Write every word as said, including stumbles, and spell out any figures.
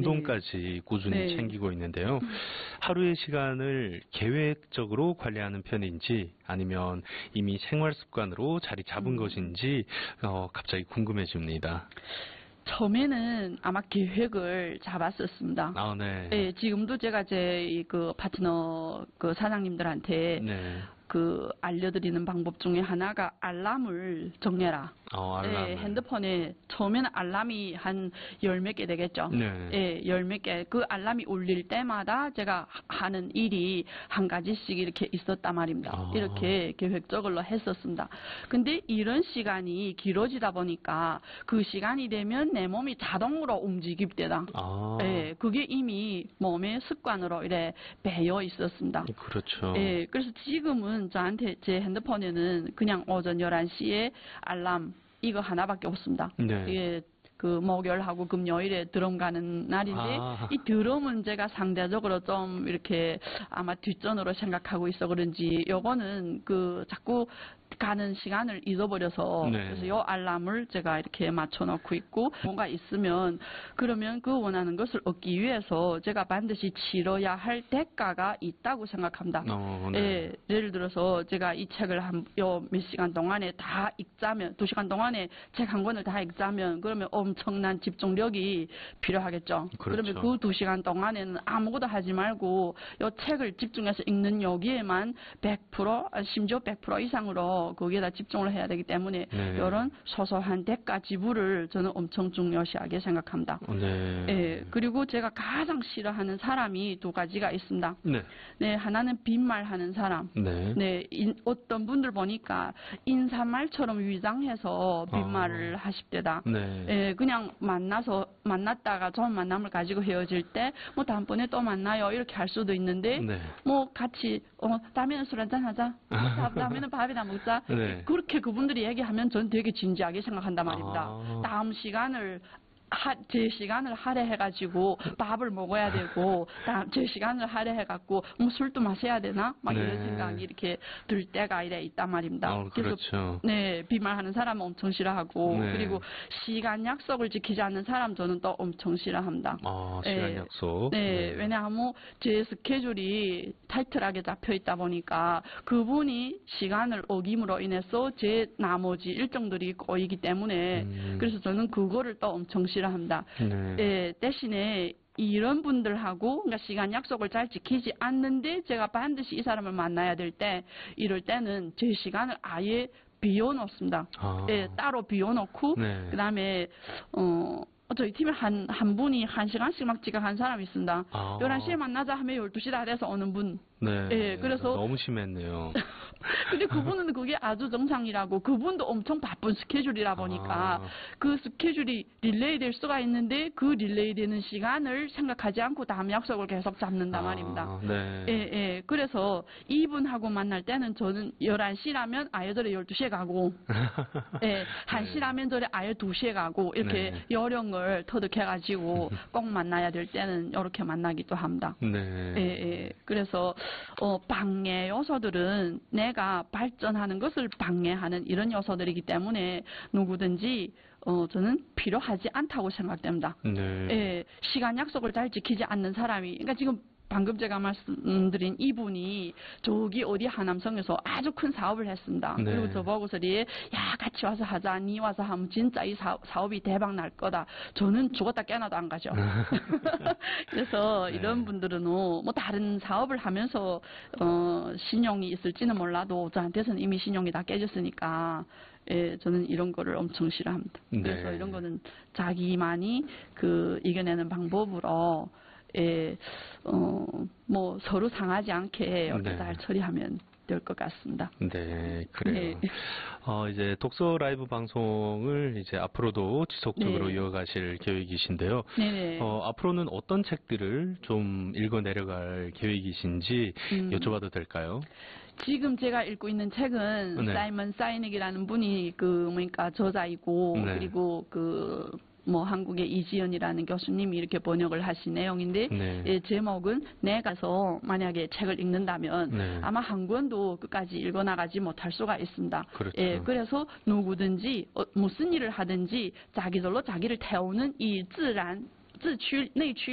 운동까지 꾸준히 네. 챙기고 있는데요. 하루의 시간을 계획적으로 관리하는 편인지 아니면 이미 생활 습관으로 자리 잡은 음. 것인지 어, 갑자기 궁금해집니다. 처음에는 아마 계획을 잡았었습니다. 아, 네. 예, 지금도 제가 제 그 파트너 그 사장님들한테 네. 그 알려드리는 방법 중에 하나가 알람을 정해라. 어, 알람을. 예, 핸드폰에 처음에는 알람이 한 열 몇 개 되겠죠. 네. 예, 열 몇 개. 그 알람이 울릴 때마다 제가 하는 일이 한 가지씩 이렇게 있었단 말입니다. 아. 이렇게 계획적으로 했었습니다. 근데 이런 시간이 길어지다 보니까 그 시간이 되면 내 몸이 자동으로 움직일 때다. 아. 예, 그게 이미 몸의 습관으로 이래 배어 있었습니다. 그렇죠. 예, 그래서 지금은 저한테 제 핸드폰에는 그냥 오전 열한 시에 알람 이거 하나밖에 없습니다. 네. 이게 그 목요일하고 금요일에 드럼 가는 날인데 아. 이 드럼은 제가 상대적으로 좀 이렇게 아마 뒷전으로 생각하고 있어 그런지 요거는 그 자꾸 가는 시간을 잊어버려서 네. 그래서 요 알람을 제가 이렇게 맞춰놓고 있고 뭔가 있으면 그러면 그 원하는 것을 얻기 위해서 제가 반드시 치러야 할 대가가 있다고 생각합니다. 어, 네. 예, 예를 들어서 제가 이 책을 한 요 몇 시간 동안에 다 읽자면 두 시간 동안에 책 한 권을 다 읽자면 그러면 엄청난 집중력이 필요하겠죠. 그렇죠. 그러면 그 두 시간 동안에는 아무것도 하지 말고 요 책을 집중해서 읽는 여기에만 백 퍼센트 심지어 백 퍼센트 이상으로 거기에다 집중을 해야 되기 때문에 네. 이런 소소한 대가 지불을 저는 엄청 중요시하게 생각합니다. 네. 예, 그리고 제가 가장 싫어하는 사람이 두 가지가 있습니다. 네. 네, 하나는 빈말하는 사람. 네. 네, 인, 어떤 분들 보니까 인사말처럼 위장해서 빈말을 아. 하십대다. 네. 예, 그냥 만나서 만났다가 좋은 만남을 가지고 헤어질 때 뭐 다음번에 또 만나요 이렇게 할 수도 있는데 네. 뭐 같이 어 다음에는 술 한잔 하자. 다음에는 밥이나 먹자. 네. 그렇게 그분들이 얘기하면 전 되게 진지하게 생각한단 말입니다. 아. 다음 시간을 하, 제 시간을 할애해가지고 밥을 먹어야 되고, 다음 제 시간을 할애해갖고, 뭐 술도 마셔야 되나? 막 네. 이런 생각이 이렇게 들 때가 이래 있단 말입니다. 어, 그렇죠. 네, 비말하는 사람은 엄청 싫어하고, 네. 그리고 시간 약속을 지키지 않는 사람 저는 또 엄청 싫어합니다. 아, 시간 네. 약속. 네, 왜냐하면 제 스케줄이 타이트하게 잡혀 있다 보니까 그분이 시간을 어김으로 인해서 제 나머지 일정들이 꼬이기 때문에 음. 그래서 저는 그거를 또 엄청 싫어합니다. 네. 예, 대신에 이런 분들하고 그러니까 시간 약속을 잘 지키지 않는데 제가 반드시 이 사람을 만나야 될 때 이럴 때는 제 시간을 아예 비워놓습니다. 아. 예, 따로 비워놓고 네. 그다음에 어. 저희 팀에 한, 한 분이 한 시간씩 막 지각한 사람이 있습니다. 아. 열한 시에 만나자 하면 열두 시 다 돼서 오는 분. 네. 예, 그래서. 너무 심했네요. 근데 그분은 그게 아주 정상이라고, 그분도 엄청 바쁜 스케줄이라 보니까, 아. 그 스케줄이 릴레이 될 수가 있는데, 그 릴레이 되는 시간을 생각하지 않고 다음 약속을 계속 잡는단 아, 말입니다. 네. 예, 예. 그래서 이분하고 만날 때는 저는 열한 시라면 아예 저래 열두 시에 가고, 예, 한 시라면 저래 아예 두 시에 가고, 이렇게 네. 요령을 터득해가지고 꼭 만나야 될 때는 이렇게 만나기도 합니다. 네. 예, 예. 그래서, 어, 방해 요소들은 내가 발전하는 것을 방해하는 이런 요소들이기 때문에 누구든지, 어, 저는 필요하지 않다고 생각됩니다. 네. 예, 시간 약속을 잘 지키지 않는 사람이, 그러니까 지금 방금 제가 말씀드린 이분이 저기 어디 하남성에서 아주 큰 사업을 했습니다. 네. 그리고 저보고서리 야 같이 와서 하자, 니 와서 하면 진짜 이 사업, 사업이 대박 날 거다. 저는 죽었다 깨어나도 안 가죠. 그래서 네. 이런 분들은 뭐 다른 사업을 하면서 어, 신용이 있을지는 몰라도 저한테서는 이미 신용이 다 깨졌으니까 예, 저는 이런 거를 엄청 싫어합니다. 네. 그래서 이런 거는 자기만이 그 이겨내는 방법으로 예, 어, 뭐 서로 상하지 않게 이렇게 네. 잘 처리하면 될 것 같습니다. 네, 그래요. 네. 어, 이제 독서 라이브 방송을 이제 앞으로도 지속적으로 네. 이어가실 계획이신데요. 네네. 어, 앞으로는 어떤 책들을 좀 읽어 내려갈 계획이신지 음. 여쭤봐도 될까요? 지금 제가 읽고 있는 책은 네. 사이먼 사이닉이라는 분이 그 뭐니까 저자이고 네. 그리고 그 뭐 한국의 이지연이라는 교수님이 이렇게 번역을 하신 내용인데 네. 예, 제목은 내가서 만약에 책을 읽는다면 네. 아마 한 권도 끝까지 읽어나가지 못할 수가 있습니다. 그렇죠. 예, 그래서 누구든지 어, 무슨 일을 하든지 자기들로 자기를 태우는 이自然自驱内驱